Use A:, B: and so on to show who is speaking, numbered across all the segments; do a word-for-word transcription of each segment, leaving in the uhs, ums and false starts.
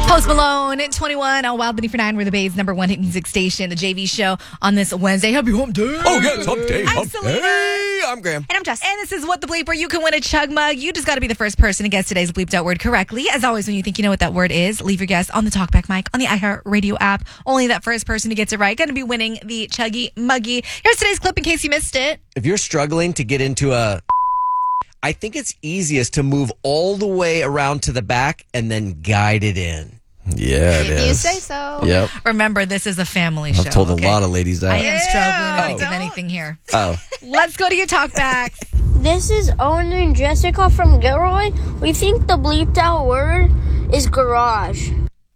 A: Post Malone at twenty-one on Wild Bunny for nine. We're the Bay's number one hit music station, the J V Show on this Wednesday. Happy hump day.
B: Oh, yes, hump day.
A: I'm
B: Hump
A: Selena.
B: day. I'm Graham.
A: And I'm Jess. And this is What the Bleep, where you can win a chug mug. You just got to be the first person to guess today's bleeped out word correctly. As always, when you think you know what that word is, leave your guess on the Talkback mic on the iHeartRadio app. Only that first person who gets it right going to be winning the Chuggy Muggy. Here's today's clip in case you missed it.
B: If you're struggling to get into a... I think it's easiest to move all the way around to the back and then guide it in. Yeah, it
C: If
B: is.
C: you say so.
B: Yep.
A: Remember, this is a family show.
B: I've told
A: okay?
B: a lot of ladies that.
A: I am struggling to
B: Oh.
A: think of anything here.
B: Oh.
A: Let's go to your Talkback.
D: This is Owen and Jessica from Gilroy. We think the bleeped out word is garage.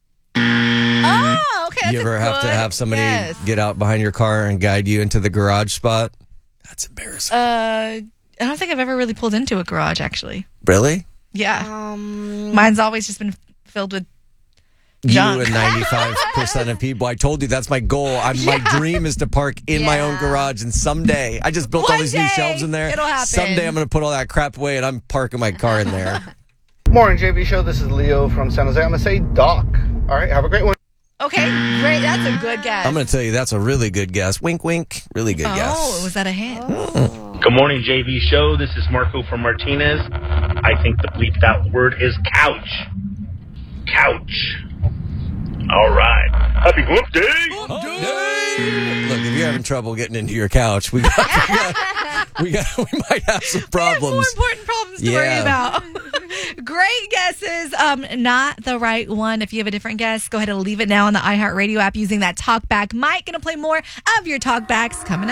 A: Oh, okay. That's
B: You ever
A: a
B: have to
A: good
B: have somebody
A: guess.
B: get out behind your car and guide you into the garage spot? That's embarrassing.
A: Uh, I don't think I've ever really pulled into a garage, actually.
B: Really?
A: Yeah.
D: Um,
A: Mine's always just been filled with
B: You
A: junk.
B: and ninety-five percent of people. I told you that's my goal. I'm, My dream is to park in my own
A: Yeah.
B: garage, and someday I just built all
A: One
B: these new
A: day,
B: shelves in there.
A: it'll happen.
B: Someday I'm going to put all that crap away, and I'm parking my car in there.
E: Morning, J V Show. This is Leo from San Jose. I'm going to say Doc. All right, have a great one.
A: Okay, great. That's a good guess.
B: I'm going to tell you that's a really good guess. Wink, wink. Really good
A: oh,
B: guess.
A: was that a hint?
F: Good morning, J V Show. This is Marco from Martinez. I think the bleeped out word is couch. Couch. All right. Happy hump day.
B: Look, if you're having trouble getting into your couch, we got, we, got, we, got, we might have some problems.
A: More important problems to worry
B: Yeah.
A: about. Great guesses. Um, not the right one. If you have a different guess, go ahead and leave it now on the iHeartRadio app using that Talkback mic. Gonna play more of your Talkbacks coming up.